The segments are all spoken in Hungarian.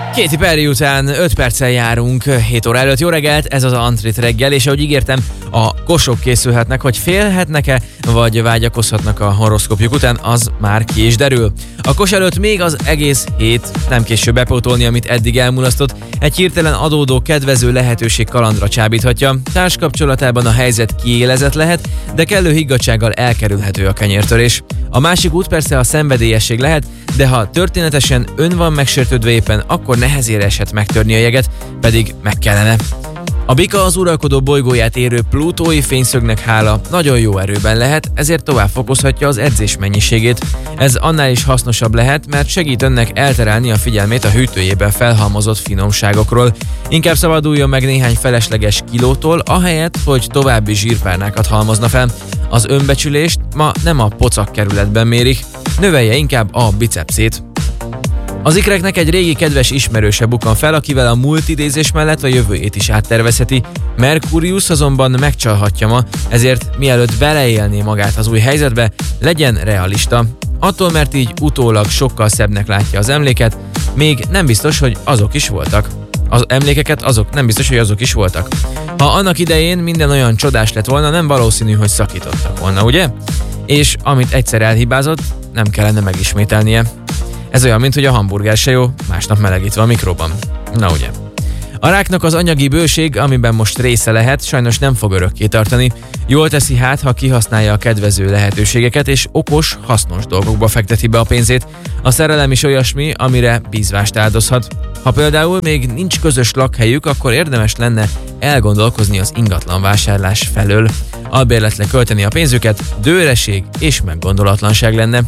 Katy Perry után 5 perccel járunk 7 óra előtt. Jó reggelt, ez az Antrit reggel, és ahogy ígértem, a kosok készülhetnek, hogy félhetnek-e, vagy vágyakozhatnak a horoszkópjuk után, az már ki is derül. A kos előtt még az egész hét, nem késő bepótolni, amit eddig elmulasztott. Egy hirtelen adódó kedvező lehetőség kalandra csábíthatja. Társkapcsolatában a helyzet kiélezett lehet, de kellő higgadtsággal elkerülhető a kenyértörés. A másik út persze a szenvedélyesség lehet, de ha történetesen ön van megsértődve éppen, akkor nehezére esett megtörni a jeget, pedig meg kellene. A bika az uralkodó bolygóját érő plutói fényszögnek hála nagyon jó erőben lehet, ezért tovább fokozhatja az edzés mennyiségét. Ez annál is hasznosabb lehet, mert segít önnek elterelni a figyelmét a hűtőjében felhalmozott finomságokról. Inkább szabaduljon meg néhány felesleges kilótól, ahelyett, hogy további zsírpárnákat halmozna fel. Az önbecsülést ma nem a pocak kerületben mérik, növelje inkább a bicepszét. Az ikreknek egy régi kedves ismerőse bukkan fel, akivel a múlt idézés mellett a jövőjét is áttervezheti. Merkurius azonban megcsalhatja ma, ezért mielőtt beleélné magát az új helyzetbe, legyen realista. Attól, mert így utólag sokkal szebbnek látja az emléket, még nem biztos, hogy azok is voltak. Az emlékeket nem biztos, hogy azok is voltak. Ha annak idején minden olyan csodás lett volna, nem valószínű, hogy szakítottak volna, ugye? És amit egyszer elhibázott, nem kellene megismételnie. Ez olyan, mint hogy a hamburger se jó, másnap melegítve a mikróban. Na ugye. A ráknak az anyagi bőség, amiben most része lehet, sajnos nem fog örökké tartani. Jól teszi hát, ha kihasználja a kedvező lehetőségeket, és okos, hasznos dolgokba fekteti be a pénzét. A szerelem is olyasmi, amire bízvást áldozhat. Ha például még nincs közös lakhelyük, akkor érdemes lenne elgondolkozni az ingatlan vásárlás felől. Albérletre költeni a pénzüket dőreség és meggondolatlanság lenne.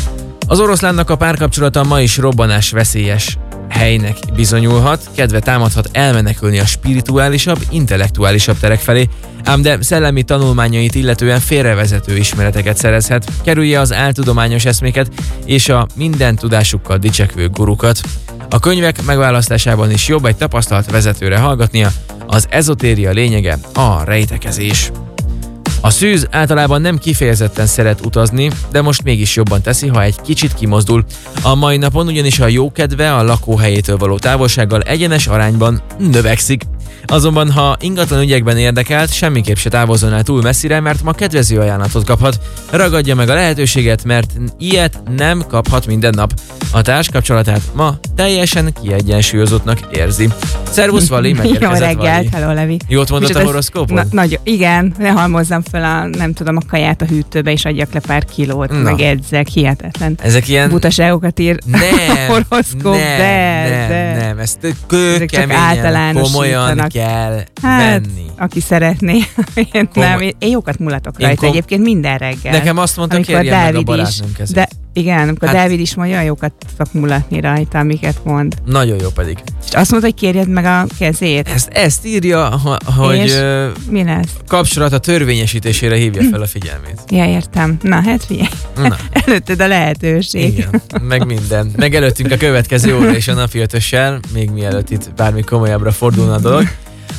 Az oroszlánnak a párkapcsolata ma is robbanás veszélyes helynek bizonyulhat, kedve támadhat elmenekülni a spirituálisabb, intellektuálisabb terek felé, ám de szellemi tanulmányait illetően félrevezető ismereteket szerezhet, kerülje az áltudományos eszméket és a minden tudásukkal dicsekvő gurukat. A könyvek megválasztásában is jobb egy tapasztalt vezetőre hallgatnia, az ezotéria lényege a rejtekezés. A szűz általában nem kifejezetten szeret utazni, de most mégis jobban teszi, ha egy kicsit kimozdul. A mai napon ugyanis a jókedve a lakóhelyétől való távolsággal egyenes arányban növekszik. Azonban, ha ingatlan ügyekben érdekelt, semmiképp se távozzon el túl messzire, mert ma kedvező ajánlatot kaphat. Ragadja meg a lehetőséget, mert ilyet nem kaphat minden nap. A társkapcsolatát ma teljesen kiegyensúlyozottnak érzi. Szervusz, Vali, megérkezett. Jó reggelt, Vali. hello, Levi. Jót mondott a horoszkópon? Igen, ne halmozzam fel a kaját a hűtőbe, és adjak le pár kilót, meg edzek, hihetetlen. Ezek ilyen butaságokat ír a horoszkóp, nem, ezt kőkeményen, komolyan kell venni. Aki szeretné. Én jókat mulatok rajta egyébként minden reggel. Nekem azt mondta, kérjen meg a barátnőm kezét. De igen, amikor Dávid is olyan jókat szok mulatni rajta, amiket mond. Nagyon jó pedig. És azt mondta, hogy kérjed meg a kezét. Ezt írja, hogy mi lesz? Kapcsolata törvényesítésére hívja fel a figyelmét. Ja, értem. Na, hát figyelj. Előtted a lehetőség. Igen, meg minden. Meg előttünk a következő óra és a napi 5-össel, még mielőtt itt bármi komolyabbra fordulna a dolog.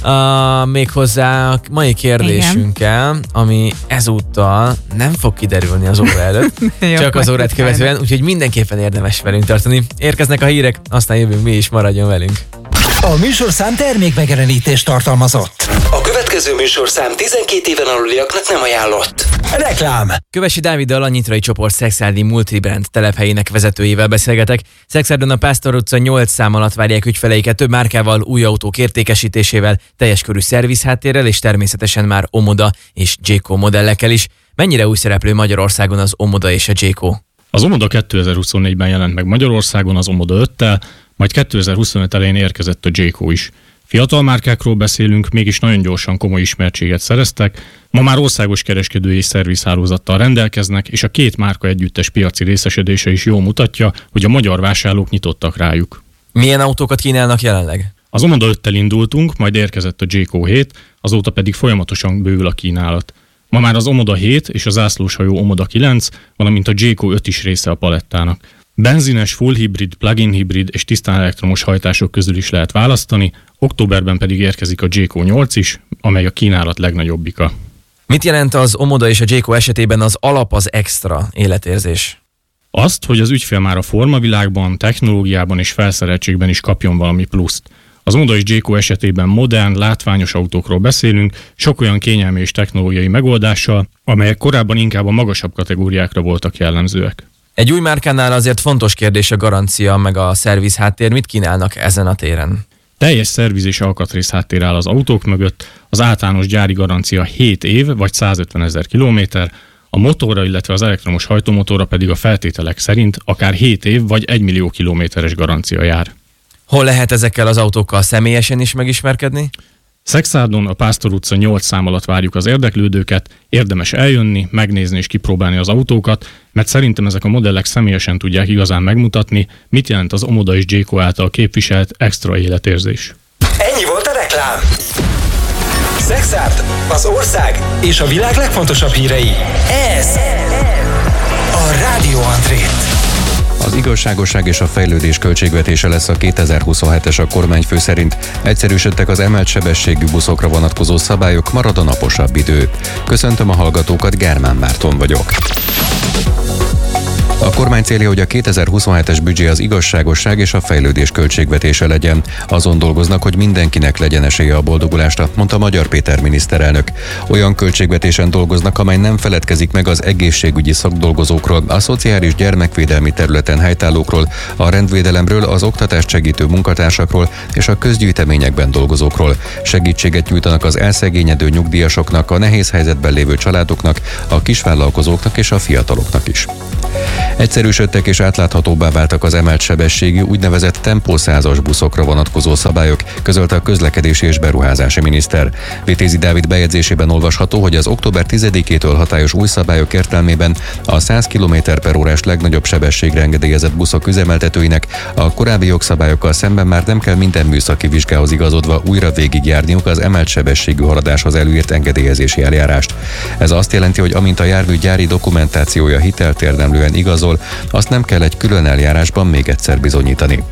Méghozzá a mai kérdésünkkel, ami ezúttal nem fog kiderülni az óra előtt, csak az órát követően, úgyhogy mindenképpen érdemes velünk tartani. Érkeznek a hírek, aztán jövünk mi is, maradjon velünk. A műsorszám termékmegjelenítést tartalmazott. A következő műsorszám 12 éven aluliaknak nem ajánlott. Reklám! Kövesi Dáviddal, a Nyitrai csoport Szekszárdi multibrand telephelyének vezetőjével beszélgetek. Szekszárdon a Pásztor utca 8 szám alatt várják ügyfeleiket több márkával, új autók értékesítésével, teljes körű szervizháttérrel és természetesen már Omoda és Jayco modellekkel is. Mennyire új szereplő Magyarországon az Omoda és a Jayco? Az Omoda 2024-ben jelent meg Magyarországon az Omoda 5-tel, majd 2025 elején érkezett a Jayco is. Fiatal márkákról beszélünk, mégis nagyon gyorsan komoly ismertséget szereztek, ma már országos kereskedői és szervizhálózattal rendelkeznek, és a két márka együttes piaci részesedése is jól mutatja, hogy a magyar vásárlók nyitottak rájuk. Milyen autókat kínálnak jelenleg? Az Omoda 5-tel indultunk, majd érkezett a Jayco 7, azóta pedig folyamatosan bővül a kínálat. Ma már az Omoda 7 és a zászlóshajó Omoda 9, valamint a Jayco 5 is része a palettának. Benzines, full hibrid, plug-in hibrid és tisztán elektromos hajtások közül is lehet választani, októberben pedig érkezik a Jayco 8 is, amely a kínálat legnagyobbika. Mit jelent az Omoda és a Jayco esetében az alap, az extra életérzés? Azt, hogy az ügyfél már a formavilágban, technológiában és felszereltségben is kapjon valami pluszt. Az Omoda és Jayco esetében modern, látványos autókról beszélünk, sok olyan kényelmi és technológiai megoldással, amelyek korábban inkább a magasabb kategóriákra voltak jellemzőek. Egy új márkánál azért fontos kérdés a garancia meg a szerviz háttér. Mit kínálnak ezen a téren? Teljes szerviz és alkatrész háttér áll az autók mögött, az általános gyári garancia 7 év vagy 150 000 kilométer, a motorra, illetve az elektromos hajtómotorra pedig a feltételek szerint akár 7 év vagy 1 millió kilométeres garancia jár. Hol lehet ezekkel az autókkal személyesen is megismerkedni? Szexárdon, a Pásztor utca 8 szám alatt várjuk az érdeklődőket, érdemes eljönni, megnézni és kipróbálni az autókat, mert szerintem ezek a modellek személyesen tudják igazán megmutatni, mit jelent az Omoda és Jayco által képviselt extra életérzés. Ennyi volt a reklám! Szexárd, az ország és a világ legfontosabb hírei. Ez a Rádió Andrét. Az igazságosság és a fejlődés költségvetése lesz a 2027-es a kormányfő szerint. Egyszerűsödtek az emelt sebességű buszokra vonatkozó szabályok, marad a naposabb idő. Köszöntöm a hallgatókat, Germán Márton vagyok. A kormány célja, hogy a 2027-es büdzsé az igazságosság és a fejlődés költségvetése legyen. Azon dolgoznak, hogy mindenkinek legyen esélye a boldogulásra, mondta Magyar Péter miniszterelnök. Olyan költségvetésen dolgoznak, amely nem feledkezik meg az egészségügyi szakdolgozókról, a szociális gyermekvédelmi területen helytállókról, a rendvédelemről, az oktatást segítő munkatársakról és a közgyűjteményekben dolgozókról. Segítséget nyújtanak az elszegényedő nyugdíjasoknak, a nehéz helyzetben lévő családoknak, a kisvállalkozóknak és a fiataloknak is. Egyszerűsödtek és átláthatóbbá váltak az emelt sebességű úgynevezett tempó 100-as buszokra vonatkozó szabályok, közölte a közlekedési és beruházási miniszter. Vitézi Dávid bejegyzésében olvasható, hogy az október 10-től hatályos új szabályok értelmében a 100 km/h legnagyobb sebességre engedélyezett buszok üzemeltetőinek a korábbi jogszabályokkal szemben már nem kell minden műszaki vizsgához igazodva újra végigjárniuk az emelt sebességű haladáshoz előírt engedélyezési eljárást. Ez azt jelenti, hogy amint a jármű gyári dokumentációja hitelt érdemlően igazol, azt nem kell egy külön eljárásban még egyszer bizonyítani.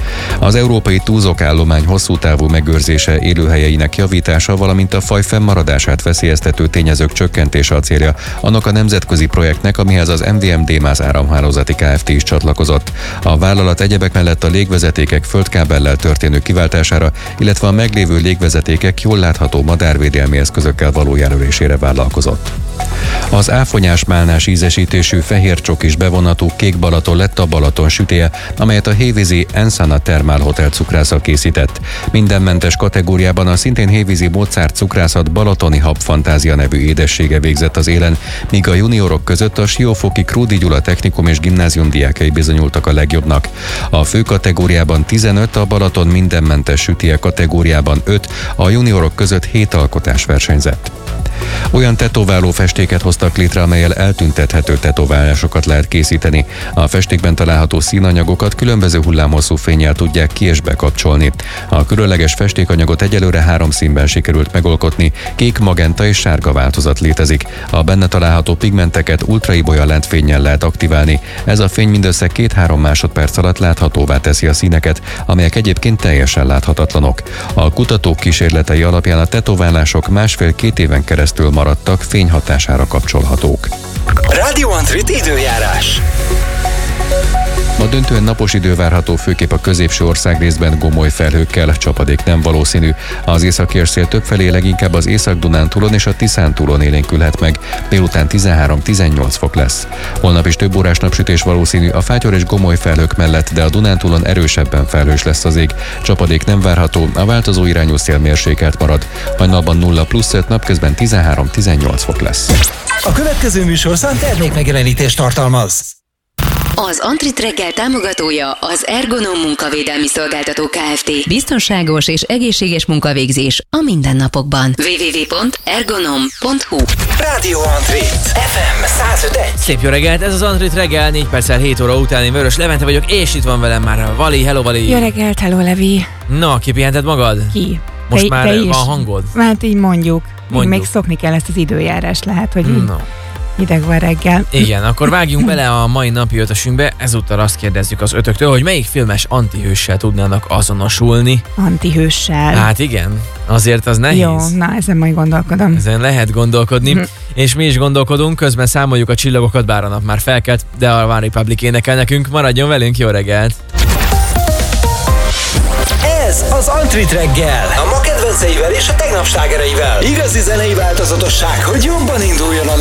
Az európai túzokállomány hosszú távú megőrzése, élőhelyeinek javítása, valamint a faj fennmaradását veszélyeztető tényezők csökkentése a célja annak a nemzetközi projektnek, amihez az MVM DMAS áramhálózati Kft. Is csatlakozott. A vállalat egyebek mellett a légvezetékek földkábellel történő kiváltására, illetve a meglévő légvezetékek jól látható madárvédelmi eszközökkel való jelölésére vállalkozott. Az áfonyás-málnás ízesítésű fehér csokis bevonatú Kék Balaton lett a Balaton sütélye, amelyet a hévízi Ensana Thermal Hotel cukrászat készített. Mindenmentes kategóriában a szintén hévízi Mozart cukrászat Balatoni Hab Fantázia nevű édessége végzett az élen, míg a juniorok között a Siófoki Krúdi Gyula Technikum és Gimnázium diákjai bizonyultak a legjobbnak. A fő kategóriában 15, a Balaton mindenmentes sütélye kategóriában 5, a juniorok között 7 alkotás versenyzett. Olyan tetováló festéket hoztak létre, amellyel eltüntethető tetoválásokat lehet készíteni. A festékben található színanyagokat különböző hullámhosszú fénnyel tudják ki- és bekapcsolni. A különleges festékanyagot egyelőre 3 színben sikerült megalkotni, kék, magenta és sárga változat létezik. A benne található pigmenteket ultraibolya lentfénnyel lehet aktiválni. Ez a fény mindössze 2-3 másodperc alatt láthatóvá teszi a színeket, amelyek egyébként teljesen láthatatlanok. A kutatók kísérletei alapján a tetoválások 1,5-2 éven keresztül maradtak, fény hatására kapcsolhatók. Rádió Andrét időjárás. Ma döntően napos idő várható, főképp a középső országrészben gomoly felhőkkel, csapadék nem valószínű. Az északi szél többfelé leginkább az Észak-Dunántúlon és a Tiszántúlon élénkülhet meg, délután 13-18 fok lesz. Holnap is több órás napsütés valószínű, a fátyor és gomoly felhők mellett, de a Dunántúlon erősebben felhős lesz az ég. Csapadék nem várható, a változó irányú szél mérsékelt marad. Hajnalban 0+5, napközben 13-18 fok lesz. A következő műsorszám termékmegjelenítést tartalmaz. Az Antrit reggel támogatója az Ergonom munkavédelmi szolgáltató Kft. Biztonságos és egészséges munkavégzés a mindennapokban. www.ergonom.hu. Rádió Andrét, FM 105.1. Szép jó reggelt, ez az Antrit reggel, 4 perccel 7 óra után. Én Vörös Levente vagyok, és itt van velem már Vali. Hello, Vali! Jó reggelt, hello, Levi! Na, kipihented magad? Ki? Most már te is? van hangod? Hát így mondjuk. Mondjuk. Még szokni kell ezt az időjárást, lehet, hogy No. hideg van reggel. Igen, akkor vágjunk bele a mai napi ötösünkbe. Ezúttal azt kérdezzük az ötöktől, hogy melyik filmes antihőssel tudnának azonosulni. Antihőssel. Hát igen, azért az nehéz. Jó, na ezen majd gondolkodom. Ezen lehet gondolkodni, és mi is gondolkodunk, közben számoljuk a csillagokat, bár a nap már felkelt, de a One Republic énekel nekünk. Maradjon velünk, jó reggelt! Ez az Antrit reggel. A ma kedvenceivel és a tegnap slágereivel. Igazi zenei változatosság, hogy jobban induljon a